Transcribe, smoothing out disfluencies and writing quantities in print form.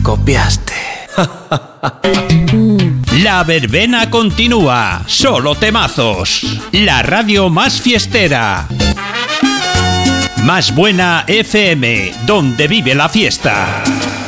Copiaste. La verbena continúa. Solo temazos. La radio más fiestera. Más Buena FM, donde vive la fiesta.